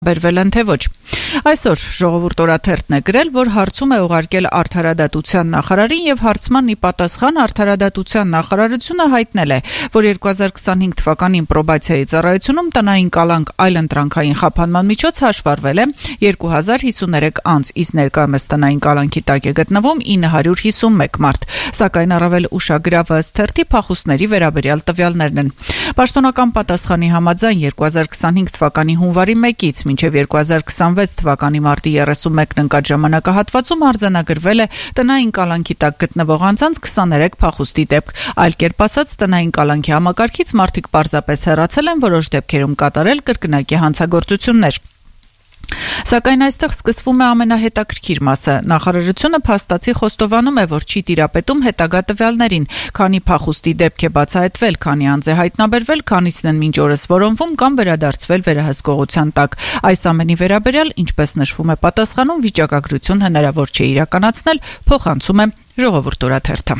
Բերվել են թե ոչ։ Այսօր Ժողովուրդ օրաթերթն է գրել, որ հարցում է ուղարկել Արդարադատության նախարարին եւ հարցման ի պատասխան Արդարադատության նախարարությունը հայտնել է, որ 2025 թվականին պրոբացիայի ծառայությունում տնային կալանք այլընտրանքային խափանման միջոց հաշվառվել է 2053 անձ, իսկ ներկայումս տնային կալանքի տակ է գտնվում 951 մարդ, սակայն առավել ուշագրավ ըստ թերթի փախուստների վերաբերյալ տվյալներն են։ Պաշտոնական պատասխանի համաձայն 2025 թվականի հունվարի 1-ից մինչև 2026 թվականի մարտի 31-ն ընկած ժամանակահատվածում արձանագրվել է տնային կալանքի տակ գտնվող անձանց 23 փախուստի դեպք, այլ կերպ ասած տնային կալանքի համակարգից մարդիկ պարզապես հեռացել են, որոշ դեպքերում կատարել կրկնակի հանցագործություններ։ Սակայն այստեղ սկսվում է ամենահետաքրքիր մասը։ Նախարարությունը փաստացի խոստովանում է, որ չի տիրապետում հետագա տվյալներին, քանի փախուստի դեպք է բացահայտվել, քանի անձ է հայտնաբերվել, քանիսն են մինչ օրս որոնվում կամ վերադարձվել վերահսկողության տակ։ Այս ամենի վերաբերյալ, ինչպես նշվում է պատասխանում, վիճակագրություն հնարավոր չէ իրականացնել, փոխանցում է Ժողովուրդ օրաթերթը։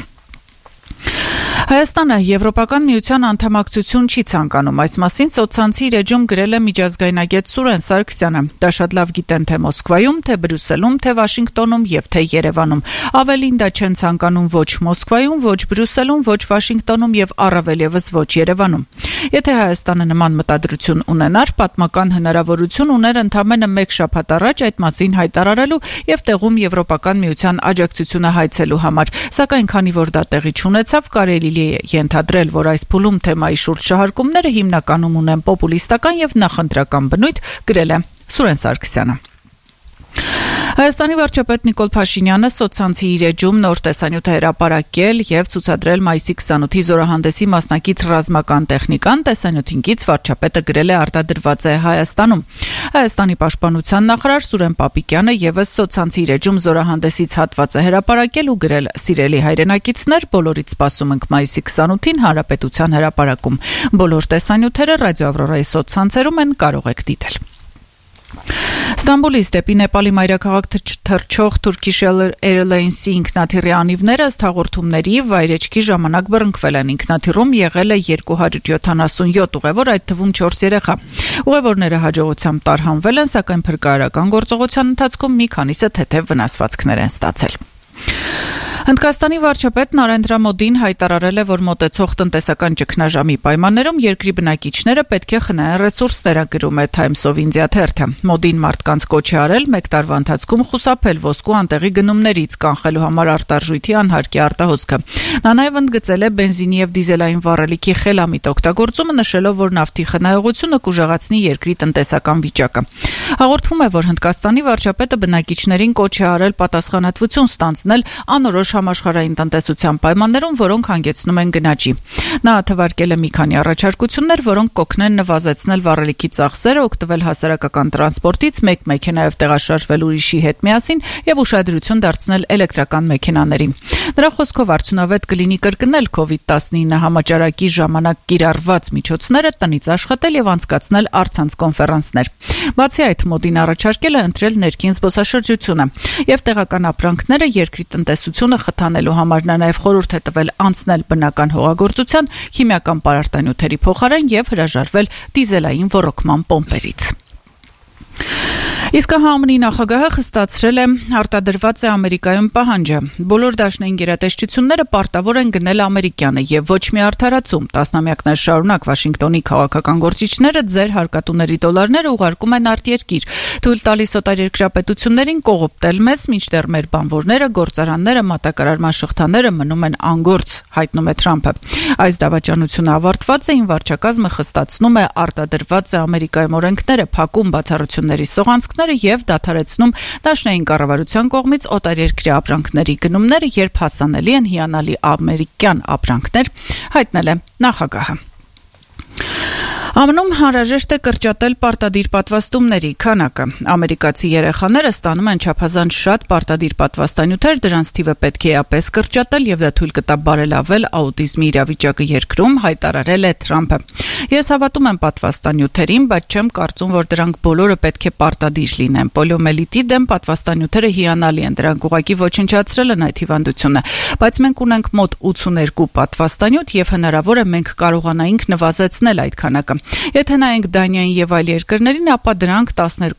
Հայաստանը Եվրոպական միության անդամակցություն չի ցանկանում, այս մասին սոցցանցի իր էջում գրել է միջազգայնագետ Սուրեն Սարգսյանը։ Դա շատ լավ գիտեն թե Մոսկվայում, թե Բրյուսելում, թե Վաշինգտոնում եւ թե Երևանում։ Ավելին դա չեն ցանկանում ոչ Մոսկվայում, ոչ Բրյուսելում, ոչ Վաշինգտոնում եւ առավել եւս ոչ Երևանում։ Եթե Հայաստանը նման մտադրություն ունենար, պատմական հնարավորություն ուներ ընդամենը 1 շաբաթ առաջ այդ մասին հայտարարելու եւ տեղում Եվրոպական միության աջակցությունը հայցելու համար, սակայն քանի որ դա տեղի չունեցավ, կարելի է ենթադրել, որ այս փուլում թեմայի շուրջ շահարկումները հիմնականում ունեն պոպուլիստական եւ նախընտրական բնույթ, գրել է Սուրեն Սարգսյանը։ Հայաստանի վարչապետ Նիկոլ Փաշինյանը սոցցանցի իր էջում նոր տեսանյութ է հրապարակել եւ ցուցադրել մայիսի 28-ի զորահանդեսի մասնակից ռազմական տեխնիկան, տեսանյութին կից վարչապետը գրել է արտադրված է Հայաստանում։ Հայաստանի պաշտպանության նախարար Սուրեն Պապիկյանը եւս սոցցանցի իր էջում զորահանդեսից հատված է հրապարակել ու գրել. «Սիրելի հայրենակիցներ, բոլորից սպասում ենք մայիսի 28-ին Հանրապետության հրապարակում։ Բոլոր տեսանյութերը Ռադիո Ավրորայի սոցցանցերում են, կարող եք դիտել»։ Ստամբուլից դեպի Նեպալի մայրաքաղաք թռչող Turkish Airlines-ի ինքնաթիռի անիվները ըստ հաղորդումների վայրեջքի ժամանակ բռնկվել են։ Ինքնաթիռում եղել է 277 ուղևոր, այդ թվում 4 երեխա։ Ուղևորները հաջողությամբ տարհանվել են, սակայն փրկարարական գործողության ընթացքում մի քանիսը թեթև վնասվածքներ են ստացել։ Հնդկաստանի վարչապետ Նարենդրա Մոդին հայտարարել է, որ մոտեցող տնտեսական ճգնաժամի պայմաններում երկրի բնակիչները պետք է խնայեն ռեսուրսներ, գրում է Times of India թերթը։ Մոդին մարդկանց կոչ է արել 1 տարվա ընթացքում խուսափել ոսկու անտեղի գնումներից, կանխելու համար արտարժույթի անհարկի արտահոսքը։ Նա նաև ընդգծել է բենզինի եւ դիզելային վառելիքի խելամիտ օգտագործումը, նշելով, որ նավթի խնայողությունը կուժեղացնի երկրի տնտեսական վիճակը։ Հաղորդվում է, որ Հնդկաստանի վարչապետը բնակիչներին կոչ է արել պատասխանատվություն ստանձնել անորոշ համաշխարհային տնտեսության պայմաններում, որոնք հանգեցնում են գնաճի։ Նա թվարկել է մի քանի առաջարկություններ, որոնք կօգնեն նվազեցնել վառելիքի ծախսերը, օգտվել հասարակական տրանսպորտից, մեկ մեքենայով տեղաշարժվել ուրիշի հետ միասին եւ ուշադրություն դարձնել էլեկտրական մեքենաներին։ Նրա խոսքով արդյունավետ կլինի կրկնել COVID-19 համաճարակի ժամանակ կիրառված միջոցները, տնից աշխատել եւ անցկացնել առցանց կոնֆերանսներ։ Բացի այդ, Մոդին առաջարկել է ընտրել ներքին զբոսաշրջությունը եւ տեղական ապրանքները երկրի տնտեսությունը խթանելու համար նա նաև խորհուրդ է տվել անցնել բնական հողագործության, քիմիական պարարտանյութերի փոխարեն եւ հրաժարվել դիզելային ոռոգման պոմպերից։ Իսկ ԱՄՆ-ի նախագահը խստացրել է արտադրված է Ամերիկայում պահանջը։ Բոլոր դաշնային գերատեսչությունները պարտավոր են գնել ամերիկյանը եւ ոչ մի արդարացում։ Տասնամյակներ շարունակ Վաշինգտոնի քաղաքական գործիչները ձեր հարկատուների դոլարները ուղարկում են արտերկիր, թույլ տալիս օտարերկրապետություններին կողոպտել մեզ, մինչդեռ մեր բանվորները, գործարանները, մատակարարման շղթաները մնում են անգործ, հայտնում է Թրամփը։ Այս դավաճանությունը ավարտված է, վարչակազմը խստացնում է արտադրված է Ամերիկայում օրենքները, փակում բացառությունների սողանցքները եւ դադարեցնում դաշնային կառավարության կողմից օտարերկրյա ապրանքների գնումները, երբ հասանելի են հիանալի ամերիկյան ապրանքներ, հայտնել է նախագահը։ ԱՄՆ-ում հարաժեշտ է կրճատել պարտադիր պատվաստումների քանակը։ Ամերիկացի երեխաները ստանում են չափազանց շատ պարտադիր պատվաստանյութեր, դրանց թիվը պետք է էապես կրճատել եւ դա թույլ կտա բարելավել աուտիզմի իրավիճակը երկրում, հայտարարել է Թրամփը։ Ես հավատում եմ պատվաստանյութերին, բայց չեմ կարծում, որ դրանք բոլորը պետք է պարտադիր լինեն։ Պոլիոմելիտի դեմ պատվաստանյութերը հիանալի են, դրանք ուղղակի ոչնչացրել են այդ հիվանդությունը, բայց մենք ունենք մոտ 82 պատվաստանյութ եւ հնարավոր է մենք կարողանայինք նվազեցնել այդ քանակը։ Եթե նայենք Դանիային եւ այլ երկրներին, ապա դրանք 12